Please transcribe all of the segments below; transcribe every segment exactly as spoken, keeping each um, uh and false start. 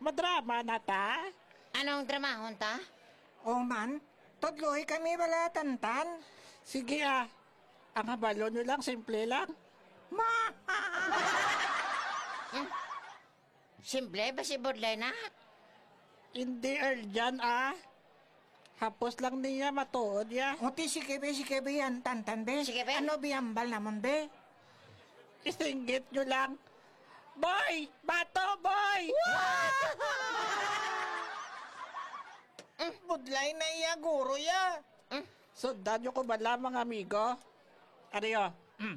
Madrama na ta? Anong dramahon ta? O man, tudloy kami wala tantan. Sige ah. Ang habalo nyo lang, simple lang. Ma! Simple ba si Budlay na? Hindi Earl dyan ah. Hapos lang niya matuod ya. O ti sige be, sige be yan, tantan be. Sige be. Ano biyambal naman be? Isinggit nyo lang. Boy! Bato, boy! Budlay na iya, guro ya. Sundan nyo ko bala mga amigo. Ano yun? Mm.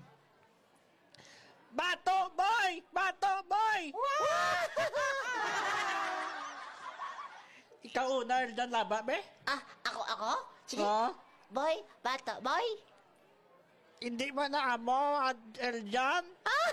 Bato, boy! Bato, boy! Ikaw una, Earl dyan laba, be? Ah, ako, ako? Sige. Oh? Boy, bata, boy. Hindi ba na amo at Earl dyan?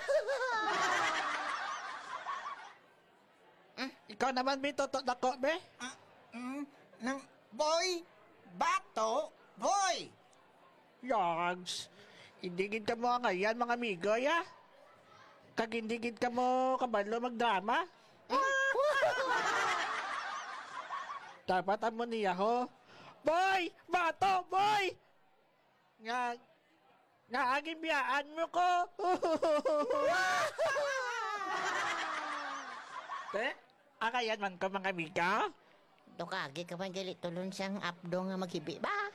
Ikaw naman, be, totoo na ko, be? Ah, mm, nang boy, bato, boy. Yogs, indigid ka mo ngayon, mga amigo, ya? Kagindigid ka mo kabalo magdrama? Dapat amo niya ho. Boy! Bato! Boy! Nga, nga aging biyaan mo ko. Te, akayan man ko mga amiga. Dukagi ka man gali tulon siyang apdo nga maghibi ba?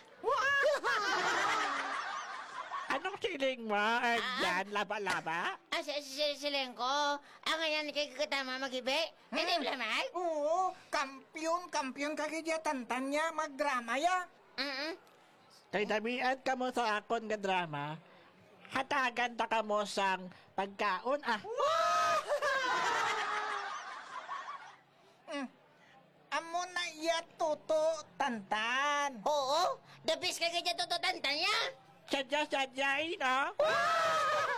Anong siling mo, Erdan? Laba-laba? Ah, si, si, sileng ko. Ang ganyan kay katama maghibi. Hindi Hmm. blamay? Oo, kampiyon, kampiyon kagidya tantan niya, magdrama ya. Mm-mm. Kay damian ka mo sa akon nga drama, hatagan ta ka mo sang pagkaon ah. Mm. Amo na iya toto tantan. Oo, the best ka kaya tututantan niya. Sadya-sadyain ah.